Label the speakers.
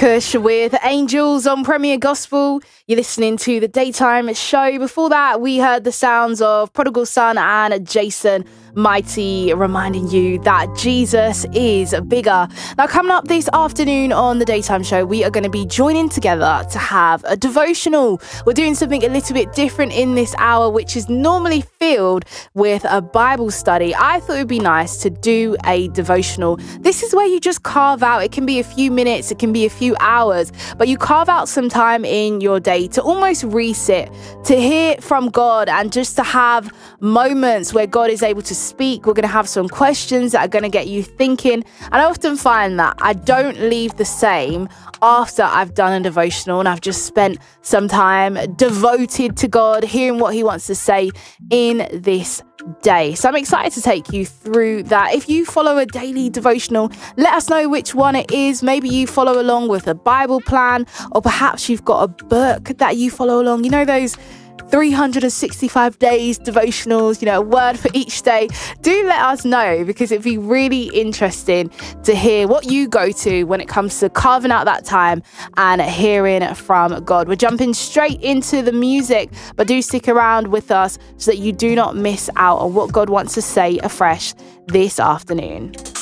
Speaker 1: Kush with Angels on Premier Gospel. You're listening to the Daytime Show. Before that, we heard the sounds of Prodigal Son and Jason Mighty, reminding you that Jesus is bigger. Now, coming up this afternoon on the Daytime Show, we are going to be joining together to have a devotional. We're doing something a little bit different in this hour, which is normally filled with a Bible study. I thought it would be nice to do a devotional. This is where you just carve out, it can be a few minutes, it can be a few hours, but you carve out some time in your day to almost reset, to hear from God, and just to have moments where God is able to speak. We're going to have some questions that are going to get you thinking. And I often find that I don't leave the same after I've done a devotional and I've just spent some time devoted to God, hearing what He wants to say in this day. So I'm excited to take you through that. If you follow a daily devotional, let us know which one it is. Maybe you follow along with a Bible plan, or perhaps you've got a book that you follow along. You know, those 365 days devotionals, a word for each day. Do let us know, because it'd be really interesting to hear what you go to when it comes to carving out that time and hearing from God. We're jumping straight into the music, but do stick around with us so that you do not miss out on what God wants to say afresh this afternoon.